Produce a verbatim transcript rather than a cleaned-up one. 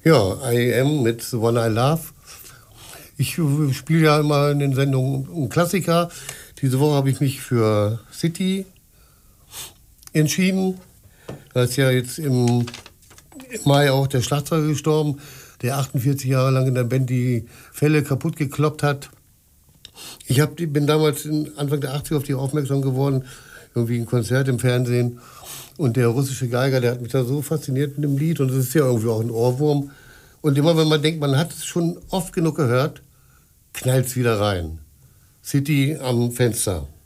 Ja, I Am mit The One I Love. Ich spiele ja immer in den Sendungen einen Klassiker. Diese Woche habe ich mich für City entschieden. Da ist ja jetzt im Mai auch der Schlagzeuger gestorben, der achtundvierzig Jahre lang in der Band die Fälle kaputt gekloppt hat. Ich hab, bin damals in Anfang der achtziger auf die aufmerksam geworden, irgendwie ein Konzert im Fernsehen. Und der russische Geiger, der hat mich da so fasziniert mit dem Lied. Und es ist ja irgendwie auch ein Ohrwurm. Und immer wenn man denkt, man hat es schon oft genug gehört, knallt es wieder rein. City am Fenster.